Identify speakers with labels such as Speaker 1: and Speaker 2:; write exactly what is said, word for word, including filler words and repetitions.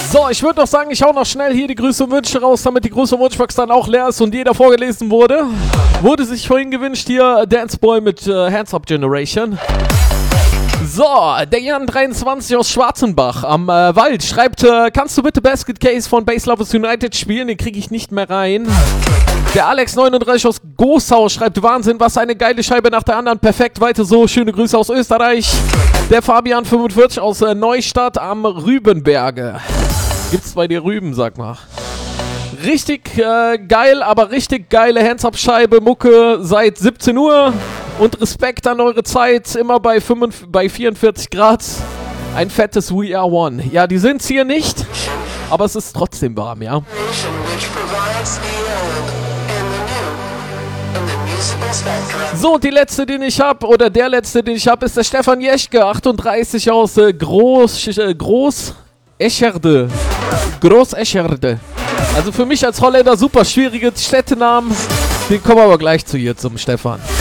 Speaker 1: So, ich würde noch sagen, ich hau noch schnell hier die Grüße und Wünsche raus, damit die Grüße und Wunschbox dann auch leer ist und jeder vorgelesen wurde. Wurde sich vorhin gewünscht hier Dance Boy mit äh, Hands Up Generation. So, der Jan dreiundzwanzig aus Schwarzenbach am äh, Wald schreibt, äh, kannst du bitte Basket Case von Bass Lovers United spielen? Den kriege ich nicht mehr rein. Der Alex neununddreißig aus Goßau schreibt, Wahnsinn, was eine geile Scheibe nach der anderen. Perfekt, weiter so. Schöne Grüße aus Österreich. Der Fabian fünfundvierzig aus äh, Neustadt am Rübenberge. Gibt's bei dir Rüben, sag mal. Richtig äh, geil, aber richtig geile Hands-Up-Scheibe, Mucke seit siebzehn Uhr. Und Respekt an eure Zeit, immer bei, fünfundvierzig, bei vierundvierzig Grad. Ein fettes We Are One. Ja, die sind's hier nicht, aber es ist trotzdem warm, ja. So, die letzte, den ich habe, oder der letzte, den ich habe, ist der Stefan Jeschke, achtunddreißig aus äh, Groß, äh, Groß Escherde. Groß Escherde. Also für mich als Holländer super schwierige Städtenamen. Den kommen wir aber gleich zu hier zum Stefan.